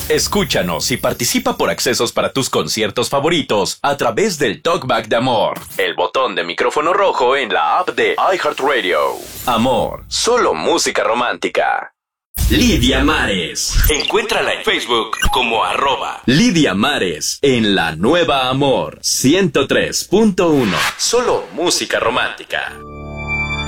Escúchanos y participa por accesos para tus conciertos favoritos a través del Talkback de Amor, el botón de micrófono rojo en la app de iHeartRadio. Amor, solo música romántica. Lidia Mares. Encuéntrala en Facebook como @Lidia Mares en la nueva Amor 103.1. Solo música romántica.